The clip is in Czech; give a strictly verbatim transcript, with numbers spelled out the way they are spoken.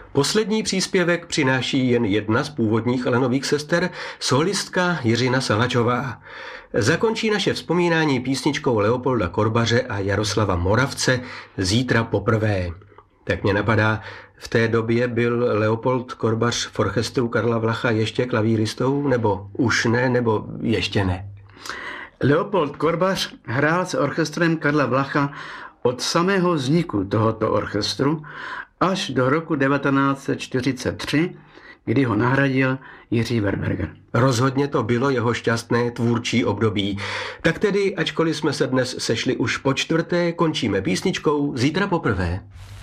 Poslední příspěvek přináší jen jedna z původních Alenových sester, solistka Jiřina Salačová. Zakončí naše vzpomínání písničkou Leopolda Korbaře a Jaroslava Moravce Zítra poprvé. Tak mě napadá, v té době byl Leopold Korbař v orchestru Karla Vlacha ještě klavíristou, nebo už ne, nebo ještě ne? Leopold Korbař hrál s orchestrem Karla Vlacha od samého vzniku tohoto orchestru až do roku devatenáct set čtyřicet tři, kdy ho nahradil Jiří Verberger. Rozhodně to bylo jeho šťastné tvůrčí období. Tak tedy, ačkoliv jsme se dnes sešli už po čtvrté, končíme písničkou Zítra poprvé.